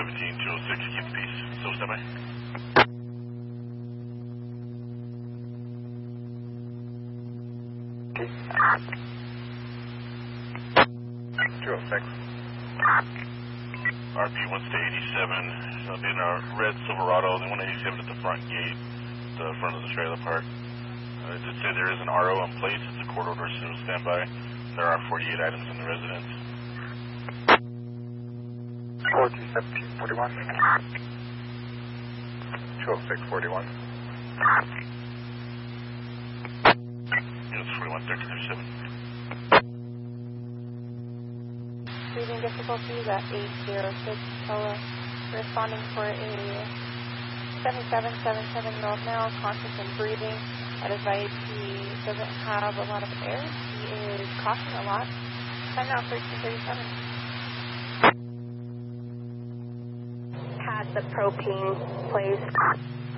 17-206, keep the peace. Still stand by. 206. RP wants to 87. It'll be in a red Silverado. They want 87 at the front gate, the front of the trailer park. I did say there is an RO in place. It's a court order, so stand by. There are 48 items in the residence. 1741. 20641. Units 41, 1337. Breathing difficulties at 806 Tola. Responding for a 7777-year-old male, conscious and breathing. At his advice, he doesn't have a lot of air. He is coughing a lot. Time now, 1337. Had the propane placed.